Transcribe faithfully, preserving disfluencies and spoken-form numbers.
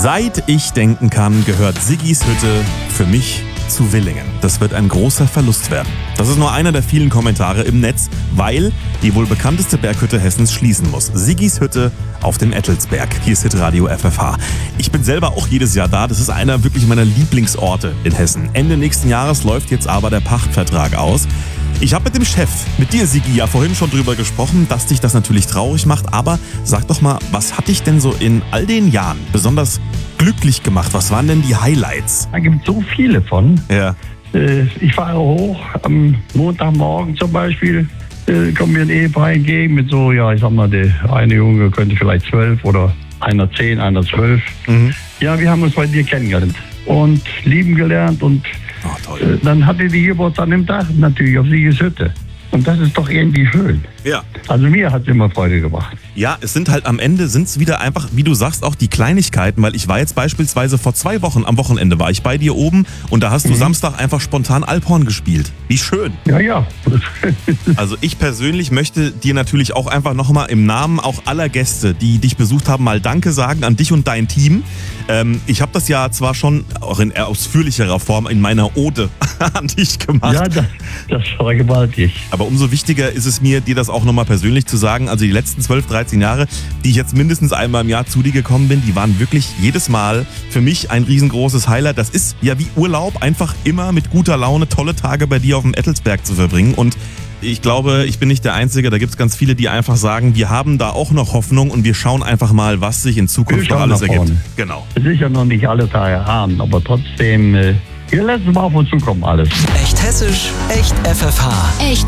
Seit ich denken kann, gehört Siggis Hütte für mich zu Willingen. Das wird ein großer Verlust werden. Das ist nur einer der vielen Kommentare im Netz, weil die wohl bekannteste Berghütte Hessens schließen muss. Siggis Hütte auf dem Ettelsberg. Hier ist Hitradio F F H. Ich bin selber auch jedes Jahr da. Das ist einer wirklich meiner Lieblingsorte in Hessen. Ende nächsten Jahres läuft jetzt aber der Pachtvertrag aus. Ich habe mit dem Chef, mit dir Siggi, ja vorhin schon drüber gesprochen, dass dich das natürlich traurig macht. Aber sag doch mal, was hat dich denn so in all den Jahren besonders glücklich gemacht? Was waren denn die Highlights? Da gibt es so viele von. Ja. Ich fahre hoch am Montagmorgen zum Beispiel. Kommt mir ein Ehepaar entgegen mit so, ja, ich sag mal, der eine Junge könnte vielleicht zwölf oder einer zehn, einer zwölf. Mhm. Ja, wir haben uns bei dir kennengelernt und lieben gelernt und oh, toll. Dann hatte die Geburtstag an dem Tag natürlich auf Siggis Hütte. Und das ist doch irgendwie schön. Ja. Also mir hat es immer Freude gemacht. Ja, es sind halt am Ende, sind es wieder einfach, wie du sagst, auch die Kleinigkeiten, weil ich war jetzt beispielsweise vor zwei Wochen, am Wochenende war ich bei dir oben und da hast du mhm. Samstag einfach spontan Alphorn gespielt. Wie schön. Ja, ja. Also ich persönlich möchte dir natürlich auch einfach nochmal im Namen auch aller Gäste, die dich besucht haben, mal Danke sagen an dich und dein Team. Ähm, ich habe das ja zwar schon auch in eher ausführlicherer Form in meiner Ode an dich gemacht. Ja, das, das war gewaltig. Aber umso wichtiger ist es mir, dir das auch nochmal persönlich zu sagen. Also die letzten zwölf, dreizehn Jahre, die ich jetzt mindestens einmal im Jahr zu dir gekommen bin, die waren wirklich jedes Mal für mich ein riesengroßes Highlight. Das ist ja wie Urlaub, einfach immer mit guter Laune tolle Tage bei dir auf dem Ettelsberg zu verbringen. Und ich glaube, ich bin nicht der Einzige, da gibt es ganz viele, die einfach sagen, wir haben da auch noch Hoffnung und wir schauen einfach mal, was sich in Zukunft noch alles ergibt. Genau. Es ist ja noch nicht alle Tage Abend, aber trotzdem, äh, wir lassen mal auf uns zukommen alles. Echt hessisch, echt F F H. Echt